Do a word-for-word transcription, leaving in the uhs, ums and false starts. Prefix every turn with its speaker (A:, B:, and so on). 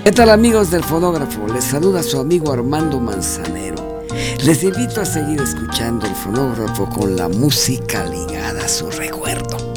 A: ¿Qué tal, amigos del Fonógrafo? Les saluda su amigo Armando Manzanero. Les invito a seguir escuchando el Fonógrafo con la música ligada a su recuerdo.